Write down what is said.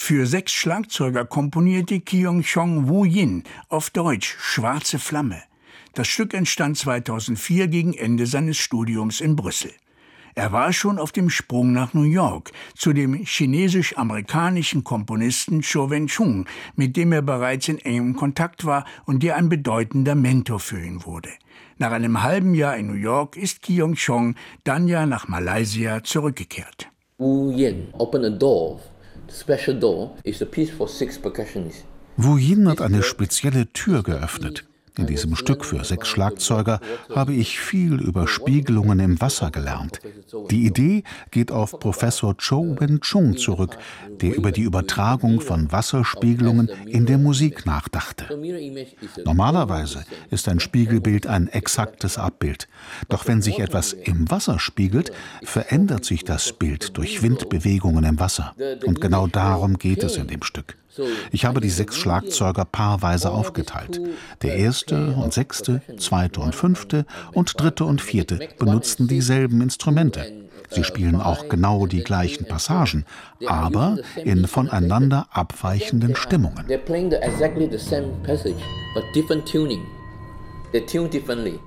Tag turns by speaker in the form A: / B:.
A: Für 6 Schlagzeuger komponierte Kyung-chong Woo Jin, auf Deutsch Schwarze Flamme. Das Stück entstand 2004 gegen Ende seines Studiums in Brüssel. Er war schon auf dem Sprung nach New York zu dem chinesisch-amerikanischen Komponisten Cho Wen-chung, mit dem er bereits in engem Kontakt war und der ein bedeutender Mentor für ihn wurde. Nach einem halben Jahr in New York ist Kyung-chong dann ja nach Malaysia zurückgekehrt.
B: Woo Jin opened a door. The special door is a piece for 6 percussionists.
C: Woo Jin hat eine spezielle Tür geöffnet. In diesem Stück für 6 Schlagzeuger habe ich viel über Spiegelungen im Wasser gelernt. Die Idee geht auf Professor Cho Wen-chung zurück, der über die Übertragung von Wasserspiegelungen in der Musik nachdachte. Normalerweise ist ein Spiegelbild ein exaktes Abbild. Doch wenn sich etwas im Wasser spiegelt, verändert sich das Bild durch Windbewegungen im Wasser. Und genau darum geht es in dem Stück. Ich habe die 6 Schlagzeuger paarweise aufgeteilt. Der erste und 6., 2. und 5. und 3. und 4. benutzten dieselben Instrumente. Sie spielen auch genau die gleichen Passagen, aber in voneinander abweichenden Stimmungen.
B: They're playing exactly the same passage, but different tuning. They tune differently.